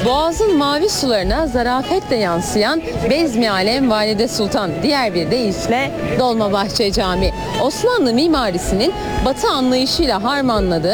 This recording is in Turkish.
Boğaz'ın mavi sularına zarafetle yansıyan Bezmi Alem Valide Sultan, diğer bir deyişle Dolmabahçe Camii. Osmanlı mimarisinin Batı anlayışıyla harmanladığı